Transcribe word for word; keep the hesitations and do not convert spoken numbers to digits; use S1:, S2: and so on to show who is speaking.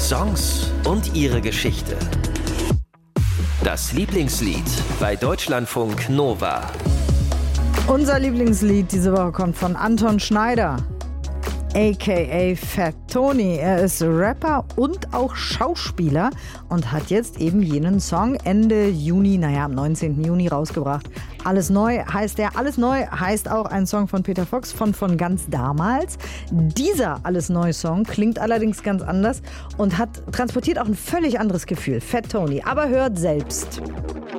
S1: Songs und ihre Geschichte. Das Lieblingslied bei Deutschlandfunk Nova.
S2: Unser Lieblingslied diese Woche kommt von Anton Schneider, a k a. Fat Tony. Er ist Rapper und auch Schauspieler und hat jetzt eben jenen Song Ende Juni, naja, am neunzehnten Juni rausgebracht. Alles neu heißt der. Alles neu heißt auch ein Song von Peter Fox von von ganz damals. Dieser Alles neu Song klingt allerdings ganz anders und hat transportiert auch ein völlig anderes Gefühl. Fat Tony. Aber hört selbst.